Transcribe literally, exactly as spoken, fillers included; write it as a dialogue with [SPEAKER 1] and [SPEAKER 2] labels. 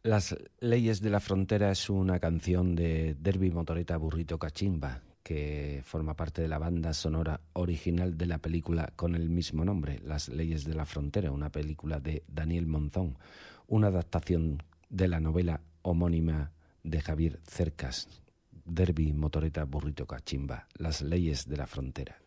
[SPEAKER 1] Las leyes de la frontera es una canción de Derby Motoreta Burrito Cachimba que forma parte de la banda sonora original de la película con el mismo nombre, Las leyes de la frontera, una película de Daniel Monzón, una adaptación de la novela homónima de Javier Cercas, Derby Motoreta Burrito Cachimba, Las leyes de la frontera.